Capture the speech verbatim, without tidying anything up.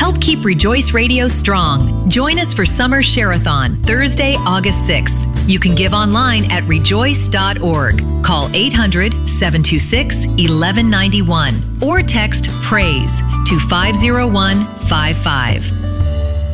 Help keep Rejoice Radio strong. Join us for Summer Share-a-thon, Thursday, August sixth. You can give online at rejoice dot org. Call eight hundred, seven two six, one one nine one or text PRAISE to five zero one five five.